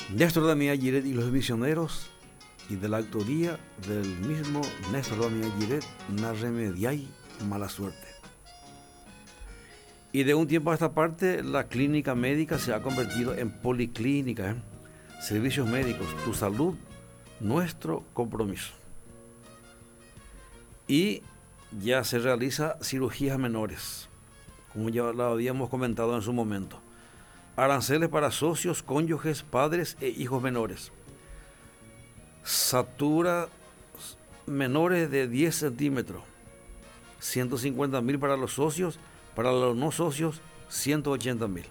Néstor Damián Giret y los misioneros, y de la autoría del mismo Néstor Damián Giret, Na remediai mala suerte. Y de un tiempo a esta parte, la clínica médica se ha convertido en policlínica, servicios médicos, tu salud, nuestro compromiso. Y ya se realiza cirugías menores, como ya lo habíamos comentado en su momento. Aranceles para socios, cónyuges, padres e hijos menores. Satura menores de 10 centímetros, 150.000 para los socios, para los no socios, 180.000.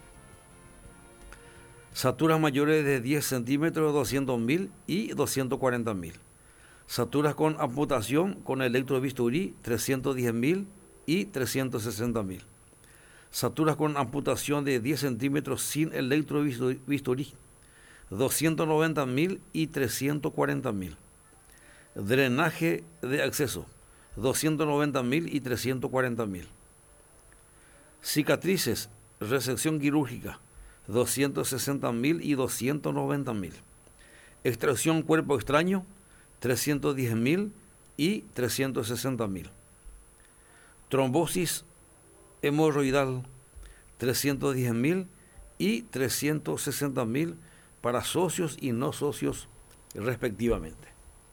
Saturas mayores de 10 centímetros, 200.000 y 240.000. Saturas con amputación con electrobisturí, 310.000 y 360.000. Saturas con amputación de 10 centímetros sin electrobisturí, 290.000 y 340.000. Drenaje de acceso, 290.000 y 340.000. Cicatrices, resección quirúrgica, 260.000 y 290.000. Extracción cuerpo extraño, 310.000 y 360.000. Trombosis hemorroidal, 310.000 y 360.000 para socios y no socios respectivamente.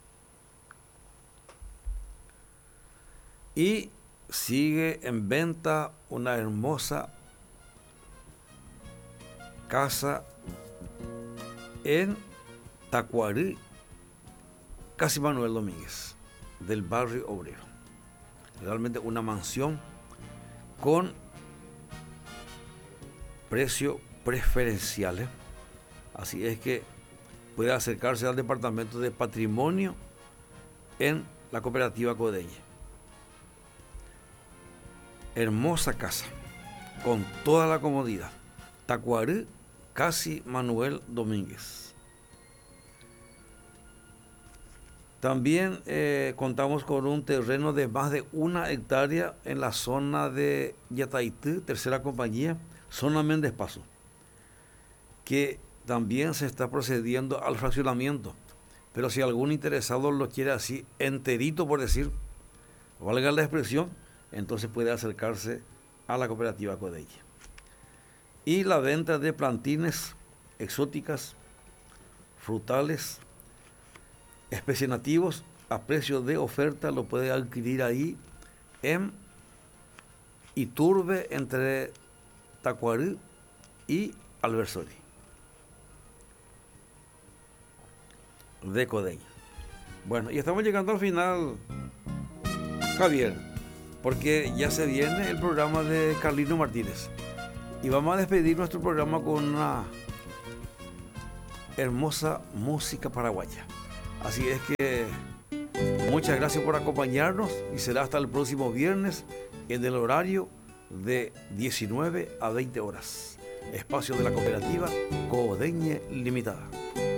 Y sigue en venta una hermosa casa en Tacuarí, Casi Manuel Domínguez, del barrio obrero. Realmente una mansión con precio preferenciales. Así es que puede acercarse al departamento de patrimonio en la cooperativa Codeña. Hermosa casa, con toda la comodidad. Tacuarí, Casi Manuel Domínguez. También contamos con un terreno de más de 1 hectárea en la zona de Yataití, tercera compañía, zona Méndez Paso, que también se está procediendo al fraccionamiento. Pero si algún interesado lo quiere así enterito, por decir, valga la expresión, entonces puede acercarse a la cooperativa Codeña. Y la venta de plantines exóticas, frutales, especies nativos a precio de oferta lo puede adquirir ahí en Iturbe, entre Tacuarí y Alversori de Codeña. Bueno, y estamos llegando al final, Javier, porque ya se viene el programa de Carlino Martínez y vamos a despedir nuestro programa con una hermosa música paraguaya. Así es que muchas gracias por acompañarnos y será hasta el próximo viernes en el horario de 19 a 20 horas. Espacio de la cooperativa Codeña Limitada.